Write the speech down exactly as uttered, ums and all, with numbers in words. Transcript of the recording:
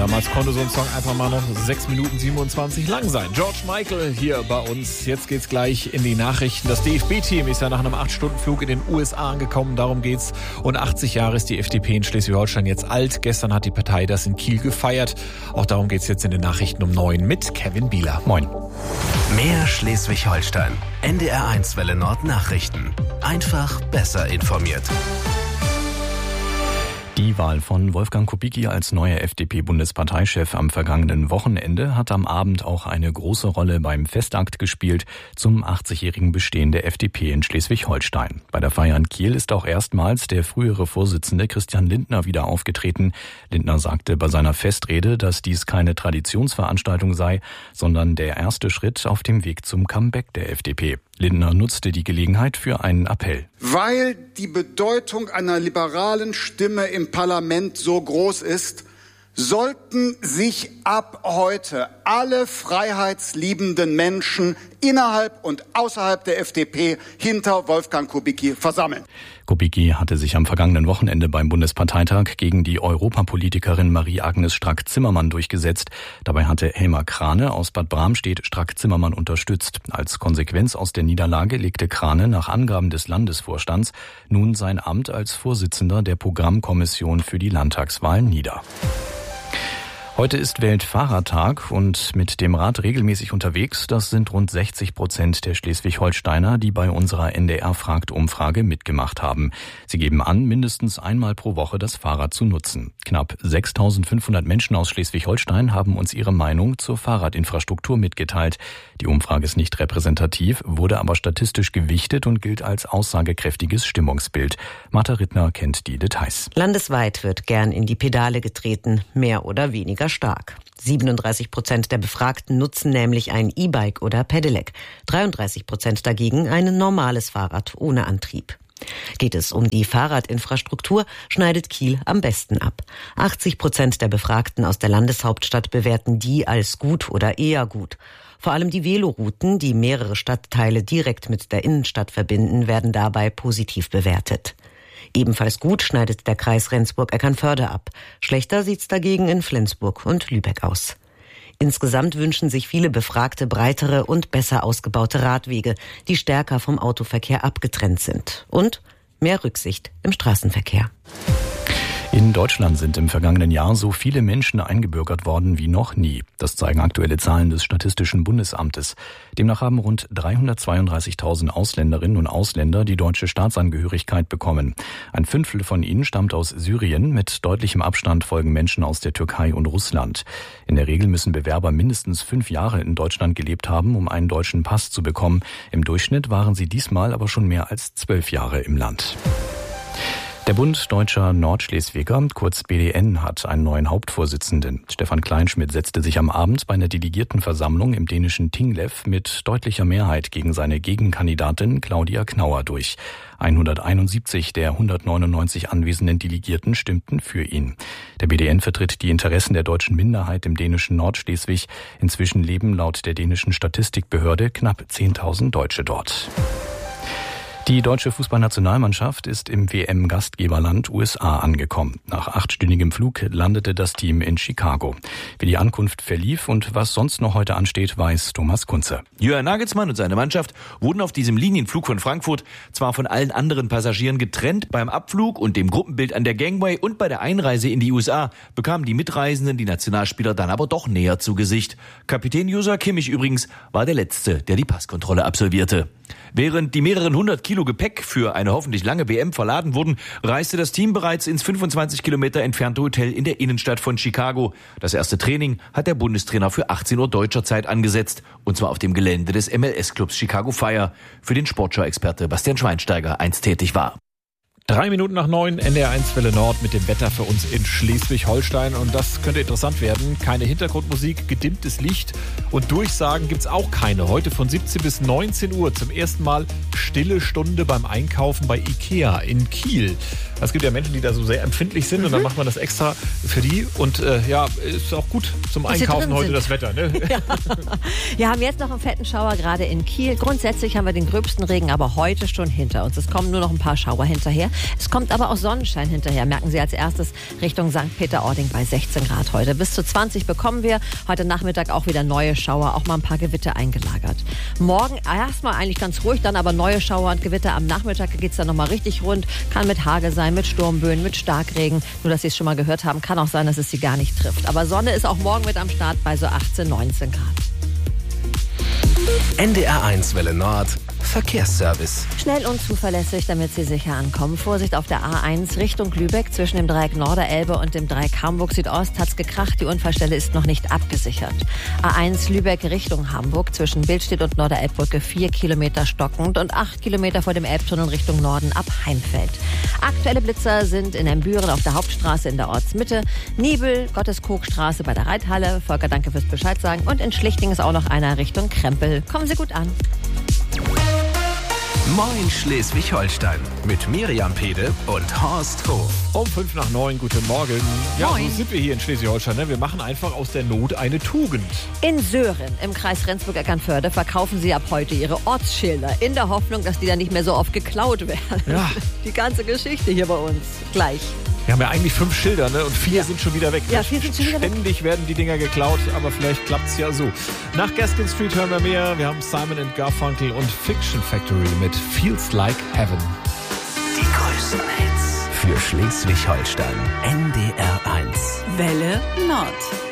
Damals konnte so ein Song einfach mal noch sechs Minuten siebenundzwanzig lang sein. George Michael hier bei uns. Jetzt geht's gleich in die Nachrichten. Das D F B-Team ist ja nach einem acht Stunden Flug in den U S A angekommen. Darum geht's. Und achtzig Jahre ist die F D P in Schleswig-Holstein jetzt alt. Gestern hat die Partei das in Kiel gefeiert. Auch darum geht's jetzt in den Nachrichten um neun mit Kevin Bieler. Moin. Mehr Schleswig-Holstein. N D R eins Welle Nord Nachrichten. Einfach besser informiert. Die Wahl von Wolfgang Kubicki als neuer F D P-Bundesparteichef am vergangenen Wochenende hat am Abend auch eine große Rolle beim Festakt gespielt zum achtzigjährigen Bestehen der F D P in Schleswig-Holstein. Bei der Feier in Kiel ist auch erstmals der frühere Vorsitzende Christian Lindner wieder aufgetreten. Lindner sagte bei seiner Festrede, dass dies keine Traditionsveranstaltung sei, sondern der erste Schritt auf dem Weg zum Comeback der F D P. Lindner nutzte die Gelegenheit für einen Appell. Weil die Bedeutung einer liberalen Stimme im Parlament so groß ist, sollten sich ab heute alle freiheitsliebenden Menschen innerhalb und außerhalb der F D P hinter Wolfgang Kubicki versammeln. Kubicki hatte sich am vergangenen Wochenende beim Bundesparteitag gegen die Europapolitikerin Marie-Agnes Strack-Zimmermann durchgesetzt. Dabei hatte Helma Krane aus Bad Bramstedt Strack-Zimmermann unterstützt. Als Konsequenz aus der Niederlage legte Krane nach Angaben des Landesvorstands nun sein Amt als Vorsitzender der Programmkommission für die Landtagswahl nieder. Heute ist Weltfahrradtag und mit dem Rad regelmäßig unterwegs. Das sind rund sechzig Prozent der Schleswig-Holsteiner, die bei unserer N D R-Fragt-Umfrage mitgemacht haben. Sie geben an, mindestens einmal pro Woche das Fahrrad zu nutzen. Knapp sechstausendfünfhundert Menschen aus Schleswig-Holstein haben uns ihre Meinung zur Fahrradinfrastruktur mitgeteilt. Die Umfrage ist nicht repräsentativ, wurde aber statistisch gewichtet und gilt als aussagekräftiges Stimmungsbild. Martha Rittner kennt die Details. Landesweit wird gern in die Pedale getreten, mehr oder weniger stark. siebenunddreißig Prozent der Befragten nutzen nämlich ein E-Bike oder Pedelec, dreiunddreißig Prozent dagegen ein normales Fahrrad ohne Antrieb. Geht es um die Fahrradinfrastruktur, schneidet Kiel am besten ab. achtzig Prozent der Befragten aus der Landeshauptstadt bewerten die als gut oder eher gut. Vor allem die Velorouten, die mehrere Stadtteile direkt mit der Innenstadt verbinden, werden dabei positiv bewertet. Ebenfalls gut schneidet der Kreis Rendsburg-Eckernförde ab. Schlechter sieht's dagegen in Flensburg und Lübeck aus. Insgesamt wünschen sich viele Befragte breitere und besser ausgebaute Radwege, die stärker vom Autoverkehr abgetrennt sind. Und mehr Rücksicht im Straßenverkehr. In Deutschland sind im vergangenen Jahr so viele Menschen eingebürgert worden wie noch nie. Das zeigen aktuelle Zahlen des Statistischen Bundesamtes. Demnach haben rund dreihundertzweiunddreißigtausend Ausländerinnen und Ausländer die deutsche Staatsangehörigkeit bekommen. Ein Fünftel von ihnen stammt aus Syrien. Mit deutlichem Abstand folgen Menschen aus der Türkei und Russland. In der Regel müssen Bewerber mindestens fünf Jahre in Deutschland gelebt haben, um einen deutschen Pass zu bekommen. Im Durchschnitt waren sie diesmal aber schon mehr als zwölf Jahre im Land. Der Bund Deutscher Nordschleswiger, kurz B D N, hat einen neuen Hauptvorsitzenden. Stefan Kleinschmidt setzte sich am Abend bei einer Delegiertenversammlung im dänischen Tinglev mit deutlicher Mehrheit gegen seine Gegenkandidatin Claudia Knauer durch. hunderteinundsiebzig der hundertneunundneunzig anwesenden Delegierten stimmten für ihn. Der B D N vertritt die Interessen der deutschen Minderheit im dänischen Nordschleswig. Inzwischen leben laut der dänischen Statistikbehörde knapp zehntausend Deutsche dort. Die deutsche Fußballnationalmannschaft ist im W M-Gastgeberland U S A angekommen. Nach achtstündigem Flug landete das Team in Chicago. Wie die Ankunft verlief und was sonst noch heute ansteht, weiß Thomas Kunze. Jürgen Nagelsmann und seine Mannschaft wurden auf diesem Linienflug von Frankfurt zwar von allen anderen Passagieren getrennt. Beim Abflug und dem Gruppenbild an der Gangway und bei der Einreise in die U S A bekamen die Mitreisenden die Nationalspieler dann aber doch näher zu Gesicht. Kapitän Joshua Kimmich übrigens war der Letzte, der die Passkontrolle absolvierte. Während die mehreren hundert Kilo Gepäck für eine hoffentlich lange W M verladen wurden, reiste das Team bereits ins fünfundzwanzig Kilometer entfernte Hotel in der Innenstadt von Chicago. Das erste Training hat der Bundestrainer für achtzehn Uhr deutscher Zeit angesetzt, und zwar auf dem Gelände des M L S-Clubs Chicago Fire, für den Sportschau-Experte Bastian Schweinsteiger einst tätig war. Drei Minuten nach neun, N D R eins Welle Nord mit dem Wetter für uns in Schleswig-Holstein. Und das könnte interessant werden. Keine Hintergrundmusik, gedimmtes Licht und Durchsagen gibt's auch keine. Heute von siebzehn bis neunzehn Uhr zum ersten Mal stille Stunde beim Einkaufen bei Ikea in Kiel. Es gibt ja Menschen, die da so sehr empfindlich sind, mhm. und dann macht man das extra für die. Und äh, ja, ist auch gut zum Dass Einkaufen heute sind. Das Wetter. Ne? Ja. Wir haben jetzt noch einen fetten Schauer gerade in Kiel. Grundsätzlich haben wir den gröbsten Regen aber heute schon hinter uns. Es kommen nur noch ein paar Schauer hinterher. Es kommt aber auch Sonnenschein hinterher, merken Sie als erstes Richtung Sankt Peter-Ording bei sechzehn Grad heute. Bis zu zwanzig bekommen wir. Heute Nachmittag auch wieder neue Schauer, auch mal ein paar Gewitter eingelagert. Morgen erstmal eigentlich ganz ruhig, dann aber neue Schauer und Gewitter. Am Nachmittag geht es dann nochmal richtig rund. Kann mit Hagel sein, mit Sturmböen, mit Starkregen. Nur, dass Sie es schon mal gehört haben, kann auch sein, dass es Sie gar nicht trifft. Aber Sonne ist auch morgen mit am Start bei so achtzehn, neunzehn Grad. N D R eins Welle Nord Verkehrsservice. Schnell und zuverlässig, damit Sie sicher ankommen. Vorsicht auf der A eins Richtung Lübeck. Zwischen dem Dreieck Norderelbe und dem Dreieck Hamburg Südost hat's gekracht. Die Unfallstelle ist noch nicht abgesichert. A eins Lübeck Richtung Hamburg. Zwischen Billstedt und Norderelbbrücke vier Kilometer stockend und acht Kilometer vor dem Elbtunnel Richtung Norden ab Heimfeld. Aktuelle Blitzer sind in Embüren auf der Hauptstraße in der Ortsmitte, Nibel, Gotteskogstraße bei der Reithalle. Volker, danke fürs Bescheid sagen. Und in Schlichting ist auch noch einer Richtung Krempel. Kommen Sie gut an. Moin Schleswig-Holstein mit Miriam Pede und Horst Hof. Um fünf nach neun, guten Morgen. Ja, Moin. so sind wir hier in Schleswig-Holstein. Ne? Wir machen einfach aus der Not eine Tugend. In Söhren im Kreis Rendsburg-Eckernförde verkaufen sie ab heute ihre Ortsschilder in der Hoffnung, dass die dann nicht mehr so oft geklaut werden. Ja. Die ganze Geschichte hier bei uns. Gleich. Wir haben ja eigentlich fünf Schilder, ne? Und vier Ja. sind schon wieder weg. Ja, vier sind schon wieder weg. Ständig werden die Dinger geklaut, aber vielleicht klappt's ja so. Nach Gaskin Street hören wir mehr. Wir haben Simon and Garfunkel und Fiction Factory mit Feels Like Heaven. Die größten Hits für Schleswig-Holstein. N D R eins. Welle Nord.